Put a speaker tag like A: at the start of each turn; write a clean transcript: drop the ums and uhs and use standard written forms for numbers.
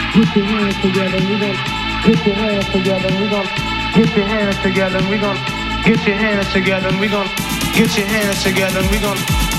A: Put your hands together, we gon' put your hands together, we gon' get your hands together, we gon' get your hands together, we gon' get your hands together, we gon'